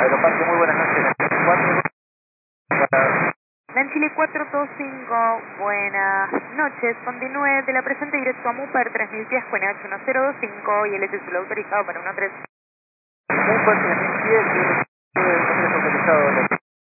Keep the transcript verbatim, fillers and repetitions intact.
Aeroparque, muy buenas noches. Nanchile cuatro dos cinco, buenas noches. Continúe de la presente directo a Mupar tres mil pies con H uno cero dos cinco y el S es autorizado para uno tres. Mupar tres mil pies, autorizado.